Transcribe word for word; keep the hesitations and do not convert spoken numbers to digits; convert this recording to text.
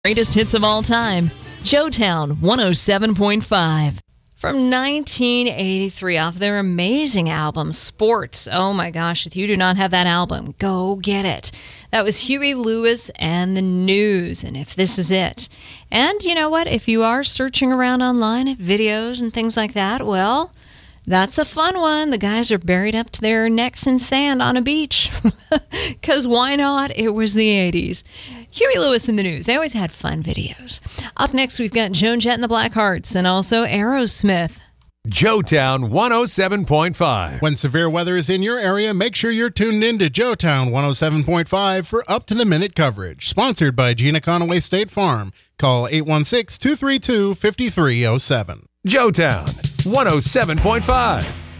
Greatest hits of all time. Joetown one oh seven point five. From nineteen eighty-three, off their amazing album, Sports. Oh my gosh, if you do not have that album, go get it. That was Huey Lewis and the News, and If This Is It. And you know what? If you are searching around online at videos and things like that, well, that's a fun one. The guys are buried up to their necks in sand on a beach. Because why not? It was the eighties. Huey Lewis and the News. They always had fun videos. Up next, we've got Joan Jett and the Blackhearts and also Aerosmith. Joetown one oh seven point five. When severe weather is in your area, make sure you're tuned in to Joetown one oh seven point five for up-to-the-minute coverage. Sponsored by Gina Conaway State Farm. Call eight one six, two three two, five three zero seven. Joetown one oh seven point five.